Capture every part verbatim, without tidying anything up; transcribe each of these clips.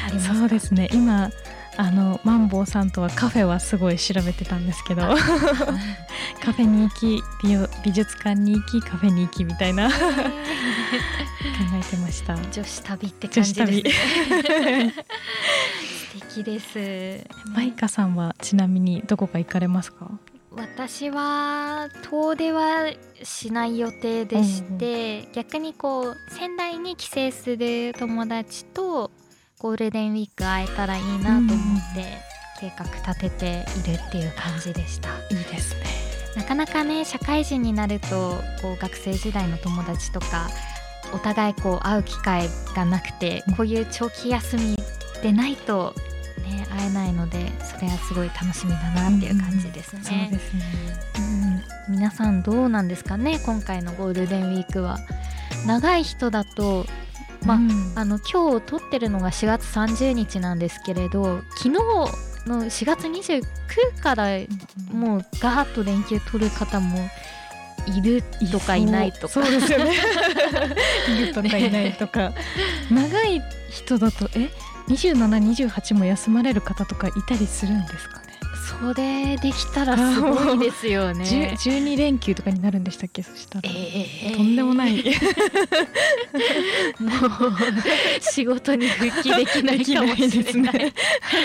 ありますか？ そうですね、今あのマンボウさんとはカフェはすごい調べてたんですけどカフェに行き 美, 美術館に行きカフェに行きみたいな考えてました。 女子旅って感じですね素敵です。 マイカさんはちなみにどこか行かれますか？ 私は遠出はしない予定でして、うんうん、逆にこう仙台に帰省する友達とゴールデンウィーク会えたらいいなと思って計画立てているっていう感じでした。 いいですね。 なかなかね社会人になるとこう学生時代の友達とかお互いこう会う機会がなくて、こういう長期休みでないとね、会えないのでそれはすごい楽しみだなっていう感じですね、うん、 そうですね、 うん、皆さんどうなんですかね。今回のゴールデンウィークは長い人だと、まあうん、あの今日撮ってるのがしがつさんじゅうにちなんですけれど、昨日のしがつにじゅうくにちからもうガーッと連休取る方もいるとかいないとか。 そうですよねいるとかいないとか、ね、長い人だとえにじゅうなな、にじゅうはちも休まれる方とかいたりするんですかね。 それできたらすごいですよね。 じゅうにれんきゅうとかになるんでしたっけ？そしたら、 えー、 とんでもないもう仕事に復帰できないかもしれないですね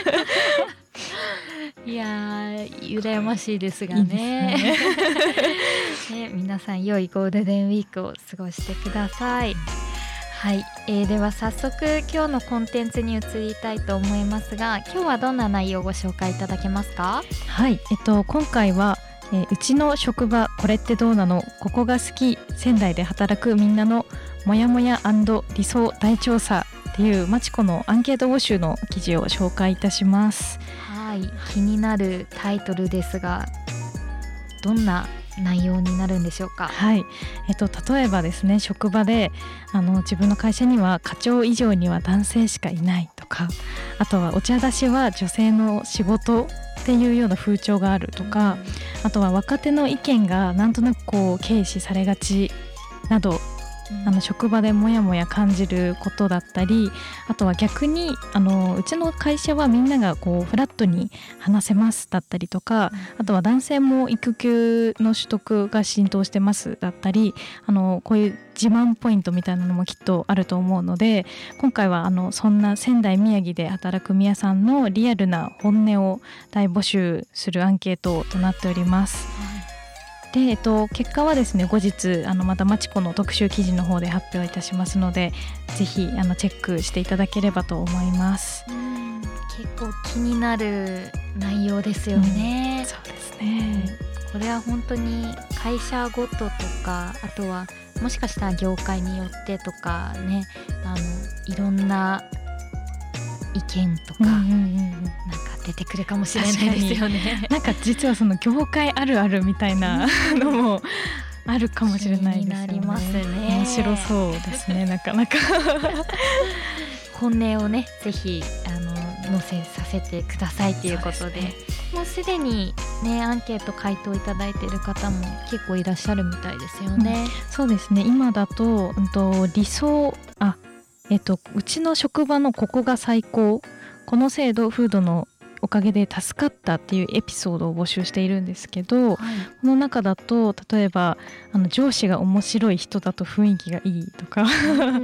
いやー羨ましいですが ね, いいですねね、皆さん良いゴールデンウィークを過ごしてください。はい、えー、では早速今日のコンテンツに移りたいと思いますが、今日はどんな内容をご紹介いただけますか？ はい、えっと、今回は、えー、うちの職場これってどうなの、ここが好き、仙台で働くみんなのモヤモヤ&理想大調査っていうマチコのアンケート募集の記事を紹介いたします。 はい、気になるタイトルですがどんな内容になるんでしょうか？ はい、えっと、例えばですね、職場であの自分の会社には課長以上には男性しかいないとか、あとはお茶出しは女性の仕事っていうような風潮があるとか、うん、あとは若手の意見がなんとなくこう軽視されがちなど、あの職場でモヤモヤ感じることだったり、あとは逆にあのうちの会社はみんながこうフラットに話せますだったりとか、あとは男性も育休の取得が浸透してますだったり、あのこういう自慢ポイントみたいなのもきっとあると思うので、今回はあのそんな仙台宮城で働く宮さんのリアルな本音を大募集するアンケートとなっております。で、えっと、結果はですね後日あのまたマチコの特集記事の方で発表いたしますので、ぜひあのチェックしていただければと思います。 うん、結構気になる内容ですよね、 うん、そうですね、 これは本当に会社ごととか、あとはもしかしたら業界によってとかね、あのいろんな意見とか、うんうんうん、なんか出てくるかもしれないですよね。 なんか実はその業界あるあるみたいなのもあるかもしれないですよね。 気になりますね。 面白そうですねなかなか本音をねぜひあの載せさせてくださいということで、もうすでにねアンケート回答いただいている方も結構いらっしゃるみたいですよね、 うん、そうですね。今だと、うんと、理想あえっと、うちの職場のここが最高、この制度風土のおかげで助かったっていうエピソードを募集しているんですけど、はい、この中だと例えばあの上司が面白い人だと雰囲気がいいとか、うん、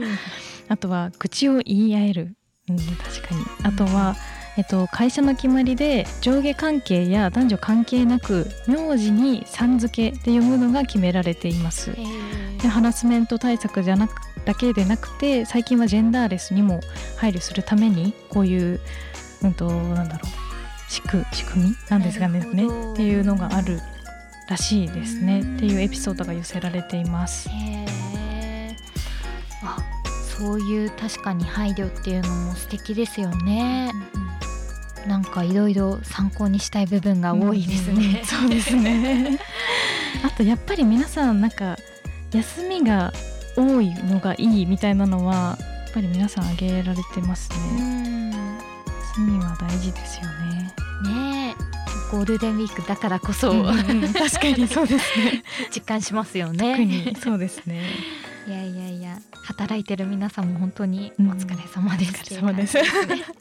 あとは愚痴を言い合える、うん、確かに、あとは、えっと、会社の決まりで上下関係や男女関係なく名字にさん付けで読むのが決められています。でハラスメント対策じゃなくだけでなくて、最近はジェンダーレスにも配慮するためにこういう、うんと、なんだろう仕組、仕組みなんですかねっていうのがあるらしいですねっていうエピソードが寄せられています。 へー、あ、そういう確かに配慮っていうのも素敵ですよね、うん、なんかいろいろ参考にしたい部分が多いですね、 うん、そうですねあとやっぱり皆さんなんか休みが多いのがいいみたいなのはやっぱり皆さん挙げられてますね。うん、休みは大事ですよね。 ねえ、ゴールデンウィークだからこそ、うんうん、 確かにそうですね実感しますよね。 特にそうですねいやいやいや、働いてる皆さんも本当にお疲れ様です、 うん、お疲れ様です